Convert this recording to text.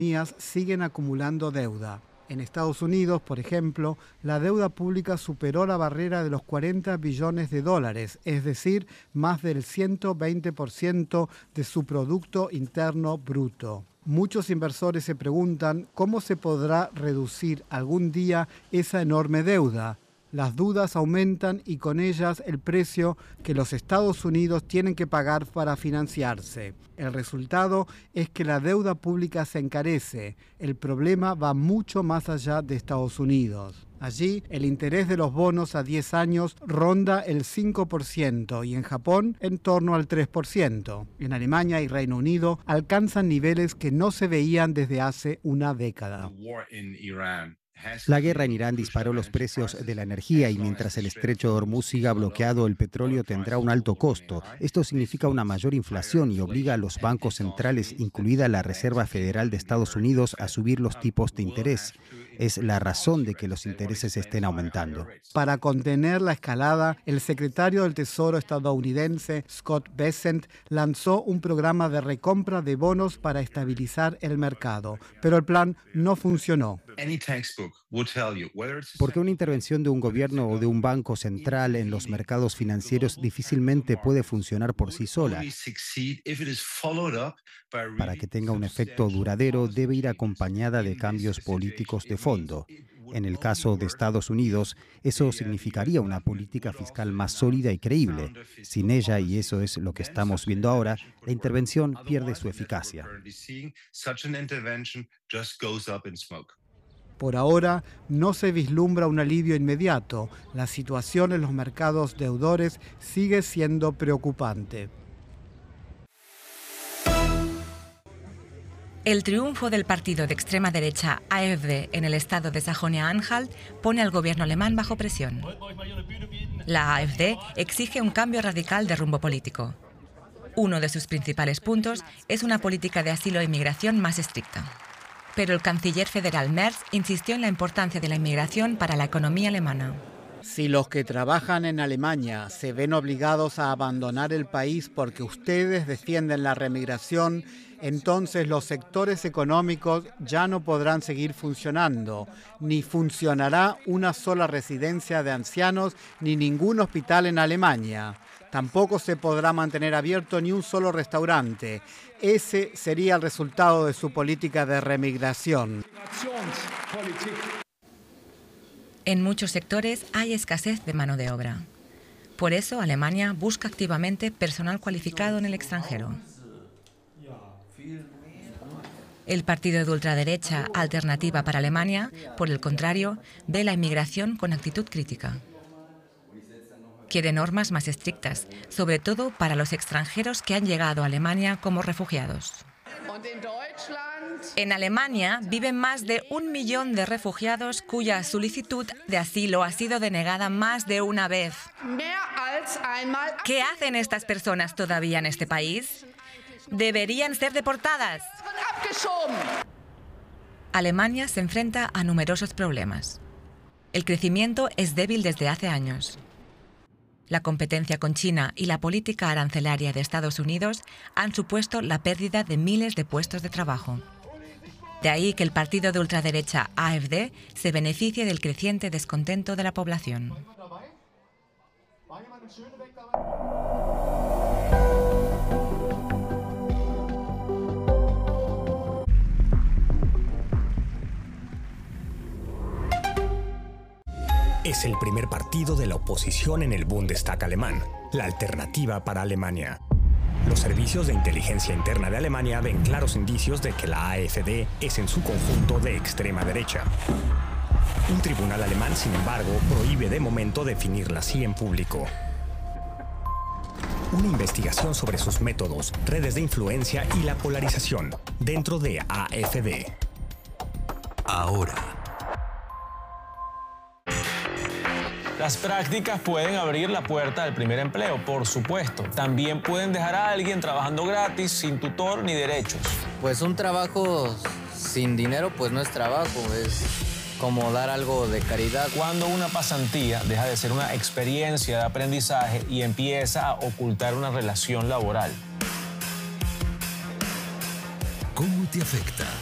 siguen acumulando deuda. En Estados Unidos, por ejemplo, la deuda pública superó la barrera de los 40 billones de dólares, es decir, más del 120% de su Producto Interno Bruto. Muchos inversores se preguntan cómo se podrá reducir algún día esa enorme deuda. Las dudas aumentan y con ellas el precio que los Estados Unidos tienen que pagar para financiarse. El resultado es que la deuda pública se encarece. El problema va mucho más allá de Estados Unidos. Allí, el interés de los bonos a 10 años ronda el 5% y en Japón en torno al 3%. En Alemania y Reino Unido alcanzan niveles que no se veían desde hace una década. La guerra en Irán disparó los precios de la energía y mientras el estrecho de Hormuz siga bloqueado, el petróleo tendrá un alto costo. Esto significa una mayor inflación y obliga a los bancos centrales, incluida la Reserva Federal de Estados Unidos, a subir los tipos de interés. Es la razón de que los intereses estén aumentando. Para contener la escalada, el secretario del Tesoro estadounidense, Scott Bessent, lanzó un programa de recompra de bonos para estabilizar el mercado, pero el plan no funcionó. Porque una intervención de un gobierno o de un banco central en los mercados financieros difícilmente puede funcionar por sí sola. Para que tenga un efecto duradero, debe ir acompañada de cambios políticos de fondo. En el caso de Estados Unidos, eso significaría una política fiscal más sólida y creíble. Sin ella, y eso es lo que estamos viendo ahora, la intervención pierde su eficacia. Por ahora, no se vislumbra un alivio inmediato. La situación en los mercados deudores sigue siendo preocupante. El triunfo del partido de extrema derecha AfD en el estado de Sajonia-Anhalt pone al gobierno alemán bajo presión. La AfD exige un cambio radical de rumbo político. Uno de sus principales puntos es una política de asilo e inmigración más estricta. Pero el canciller federal Merz insistió en la importancia de la inmigración para la economía alemana. Si los que trabajan en Alemania se ven obligados a abandonar el país porque ustedes defienden la remigración, entonces los sectores económicos ya no podrán seguir funcionando, ni funcionará una sola residencia de ancianos ni ningún hospital en Alemania. Tampoco se podrá mantener abierto ni un solo restaurante. Ese sería el resultado de su política de remigración. En muchos sectores hay escasez de mano de obra. Por eso Alemania busca activamente personal cualificado en el extranjero. El partido de ultraderecha Alternativa para Alemania, por el contrario, ve la inmigración con actitud crítica. Quiere normas más estrictas, sobre todo para los extranjeros que han llegado a Alemania como refugiados. En Alemania viven más de 1 millón de refugiados cuya solicitud de asilo ha sido denegada más de una vez. ¿Qué hacen estas personas todavía en este país? Deberían ser deportadas. Alemania se enfrenta a numerosos problemas. El crecimiento es débil desde hace años. La competencia con China y la política arancelaria de Estados Unidos han supuesto la pérdida de miles de puestos de trabajo. De ahí que el partido de ultraderecha AfD se beneficie del creciente descontento de la población. Es el primer partido de la oposición en el Bundestag alemán, la Alternativa para Alemania. Los servicios de inteligencia interna de Alemania ven claros indicios de que la AfD es en su conjunto de extrema derecha. Un tribunal alemán, sin embargo, prohíbe de momento definirla así en público. Una investigación sobre sus métodos, redes de influencia y la polarización dentro de AfD. Ahora. Las prácticas pueden abrir la puerta del primer empleo, por supuesto. También pueden dejar a alguien trabajando gratis, sin tutor ni derechos. Pues un trabajo sin dinero, pues no es trabajo, es como dar algo de caridad. Cuando una pasantía deja de ser una experiencia de aprendizaje y empieza a ocultar una relación laboral. ¿Cómo te afecta?